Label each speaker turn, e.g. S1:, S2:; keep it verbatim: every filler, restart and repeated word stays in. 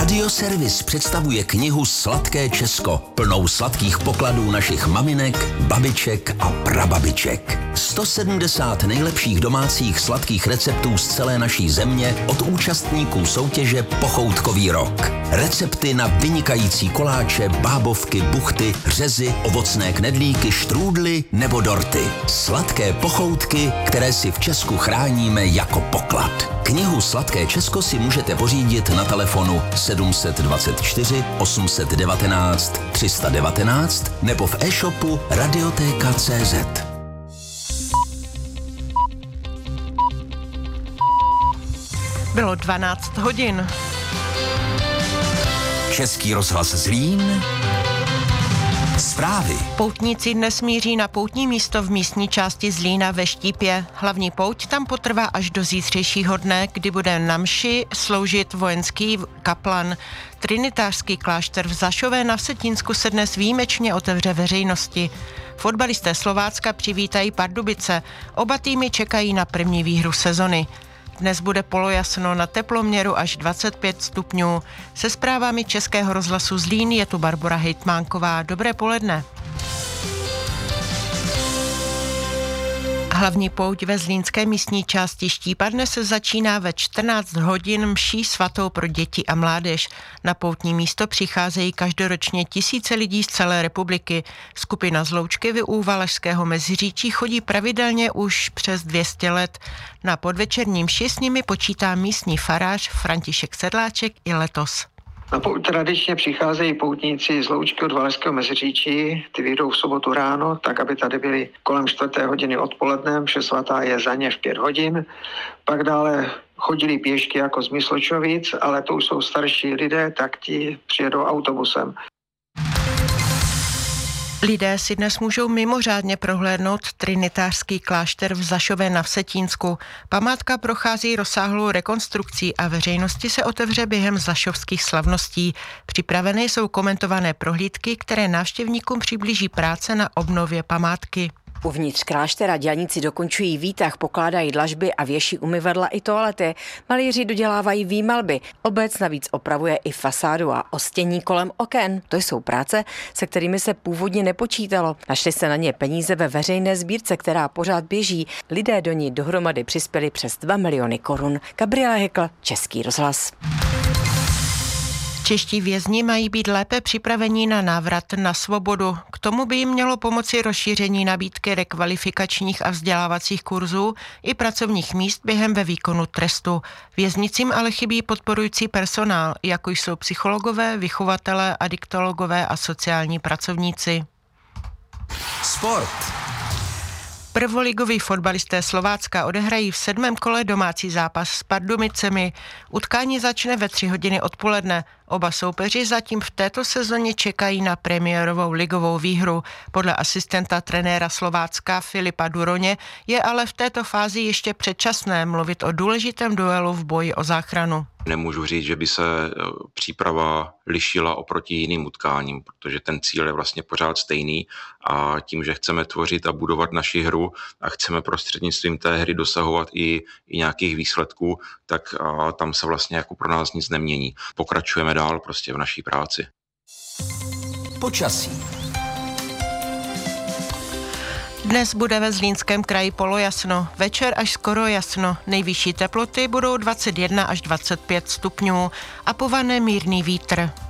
S1: Radioservis představuje knihu Sladké Česko, plnou sladkých pokladů našich maminek, babiček a prababiček. sto sedmdesát nejlepších domácích sladkých receptů z celé naší země od účastníků soutěže Pochoutkový rok. Recepty na vynikající koláče, bábovky, buchty, řezy, ovocné knedlíky, štrůdly nebo dorty. Sladké pochoutky, které si v Česku chráníme jako poklad. Knihu Sladké Česko si můžete pořídit na telefonu sedm dvacet čtyři osm set devatenáct tři sta devatenáct nebo v e-shopu radioteka tečka cé zet.
S2: Bylo dvanáct hodin.
S1: Český rozhlas Zlín. Zprávy.
S2: Poutníci dnes míří na poutní místo v místní části Zlína ve Štípě. Hlavní pouť tam potrvá až do zítřejšího dne, kdy bude na mši sloužit vojenský kaplan. Trinitářský klášter v Zašové na Vsetínsku se dnes výjimečně otevře veřejnosti. Fotbalisté Slovácka přivítají Pardubice. Oba týmy čekají na první výhru sezony. Dnes bude polojasno, na teploměru až dvacet pět stupňů. Se zprávami Českého rozhlasu Zlín je tu Barbora Hejtmánková. Dobré poledne. Hlavní pouť ve zlínské místní části Štípa dnes se začíná ve čtrnáct hodin mší svatou pro děti a mládež. Na poutní místo přicházejí každoročně tisíce lidí z celé republiky. Skupina z Loučky u Valašského Meziříčí chodí pravidelně už přes dvě stě let. Na podvečerní mši s nimi počítá místní farář František Sedláček i letos.
S3: Na pouť tradičně přicházejí poutníci z Loučky od Valašského Meziříčí, ty vyjdou v sobotu ráno, tak aby tady byli kolem čtvrté hodiny odpoledne, mše svatá je za ně v pět hodin. Pak dále chodili pěšky jako z Mysločovic, ale to už jsou starší lidé, tak ti přijedou autobusem.
S2: Lidé si dnes můžou mimořádně prohlédnout trinitářský klášter v Zašové na Vsetínsku. Památka prochází rozsáhlou rekonstrukcí a veřejnosti se otevře během zašovských slavností. Připravené jsou komentované prohlídky, které návštěvníkům přiblíží práce na obnově památky.
S4: Uvnitř kláštera dělníci dokončují výtah, pokládají dlažby a věší umyvadla i toalety. Malíři dodělávají výmalby. Obec navíc opravuje i fasádu a ostění kolem oken. To jsou práce, se kterými se původně nepočítalo. Našly se na ně peníze ve veřejné sbírce, která pořád běží. Lidé do ní dohromady přispěli přes dva miliony korun. Gabriela Hekl, Český rozhlas.
S2: Čeští vězni mají být lépe připraveni na návrat na svobodu. K tomu by jim mělo pomoci rozšíření nabídky rekvalifikačních a vzdělávacích kurzů i pracovních míst během ve výkonu trestu. Věznicím ale chybí podporující personál, jako jsou psychologové, vychovatelé, adiktologové a sociální pracovníci.
S1: Sport.
S2: Prvoligoví fotbalisté Slovácka odehrají v sedmém kole domácí zápas s Pardubicemi. Utkání začne ve tři hodiny odpoledne. Oba soupeři zatím v této sezóně čekají na premiérovou ligovou výhru. Podle asistenta trenéra Slovácka Filipa Duroně je ale v této fázi ještě předčasné mluvit o důležitém duelu v boji o záchranu.
S5: Nemůžu říct, že by se příprava lišila oproti jiným utkáním, protože ten cíl je vlastně pořád stejný a tím, že chceme tvořit a budovat naši hru a chceme prostřednictvím té hry dosahovat i, i nějakých výsledků, tak a tam se vlastně jako pro nás nic nemění. Pokračujeme dál prostě v naší práci.
S1: Počasí.
S2: Dnes bude ve Zlínském kraji polojasno, večer až skoro jasno. Nejvyšší teploty budou dvacet jedna až dvacet pět stupňů a povane mírný vítr.